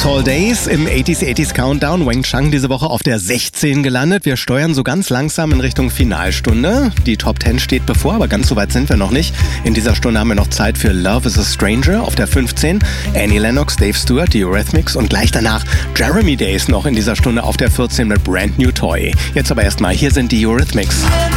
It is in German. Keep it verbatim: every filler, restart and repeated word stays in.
Tall Days im achtziger achtziger Countdown. Wang Chang diese Woche auf der sechzehn gelandet. Wir steuern so ganz langsam in Richtung Finalstunde. Die Top zehn steht bevor, aber ganz so weit sind wir noch nicht. In dieser Stunde haben wir noch Zeit für Love is a Stranger auf der fünfzehn. Annie Lennox, Dave Stewart, die Eurythmics und gleich danach Jeremy Days noch in dieser Stunde auf der vierzehn mit Brand New Toy. Jetzt aber erstmal, hier sind die Eurythmics.